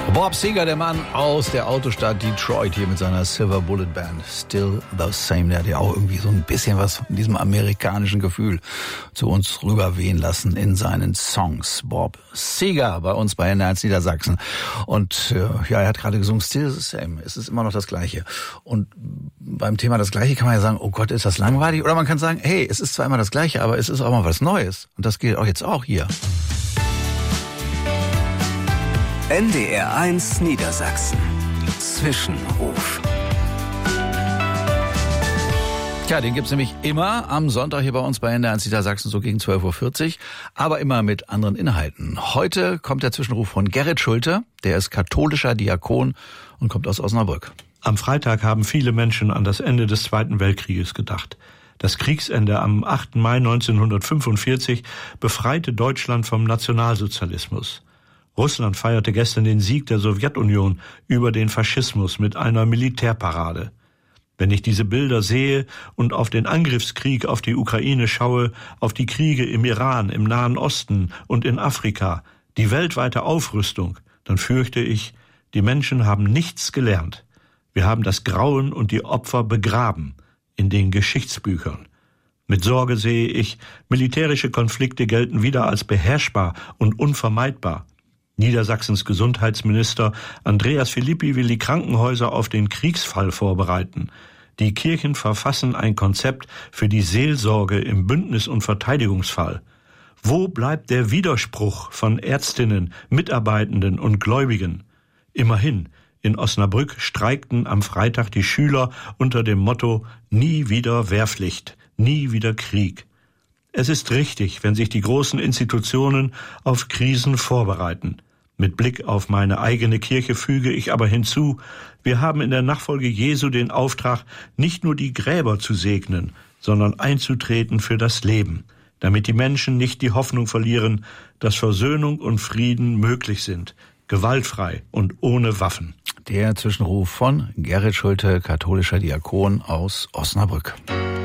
Bob Seger, der Mann aus der Autostadt Detroit, hier mit seiner Silver Bullet Band. Still the Same. Der hat ja auch irgendwie so ein bisschen was von diesem amerikanischen Gefühl zu uns rüberwehen lassen in seinen Songs. Bob Seger bei uns bei NDR Niedersachsen. Und ja, er hat gerade gesungen, Still the Same. Es ist immer noch das Gleiche. Und beim Thema das Gleiche kann man ja sagen, oh Gott, ist das langweilig? Oder man kann sagen, hey, es ist zwar immer das Gleiche, aber es ist auch mal was Neues. Und das gilt auch jetzt auch hier. NDR 1 Niedersachsen. Zwischenruf. Tja, den gibt's nämlich immer am Sonntag hier bei uns bei NDR 1 Niedersachsen, so gegen 12.40 Uhr, aber immer mit anderen Inhalten. Heute kommt der Zwischenruf von Gerrit Schulte, der ist katholischer Diakon und kommt aus Osnabrück. Am Freitag haben viele Menschen an das Ende des Zweiten Weltkrieges gedacht. Das Kriegsende am 8. Mai 1945 befreite Deutschland vom Nationalsozialismus. Russland feierte gestern den Sieg der Sowjetunion über den Faschismus mit einer Militärparade. Wenn ich diese Bilder sehe und auf den Angriffskrieg auf die Ukraine schaue, auf die Kriege im Iran, im Nahen Osten und in Afrika, die weltweite Aufrüstung, dann fürchte ich, die Menschen haben nichts gelernt. Wir haben das Grauen und die Opfer begraben in den Geschichtsbüchern. Mit Sorge sehe ich, militärische Konflikte gelten wieder als beherrschbar und unvermeidbar. Niedersachsens Gesundheitsminister Andreas Philippi will die Krankenhäuser auf den Kriegsfall vorbereiten. Die Kirchen verfassen ein Konzept für die Seelsorge im Bündnis- und Verteidigungsfall. Wo bleibt der Widerspruch von Ärztinnen, Mitarbeitenden und Gläubigen? Immerhin, in Osnabrück streikten am Freitag die Schüler unter dem Motto »Nie wieder Wehrpflicht, nie wieder Krieg«. Es ist richtig, wenn sich die großen Institutionen auf Krisen vorbereiten. Mit Blick auf meine eigene Kirche füge ich aber hinzu, wir haben in der Nachfolge Jesu den Auftrag, nicht nur die Gräber zu segnen, sondern einzutreten für das Leben, damit die Menschen nicht die Hoffnung verlieren, dass Versöhnung und Frieden möglich sind, gewaltfrei und ohne Waffen. Der Zwischenruf von Gerrit Schulte, katholischer Diakon aus Osnabrück.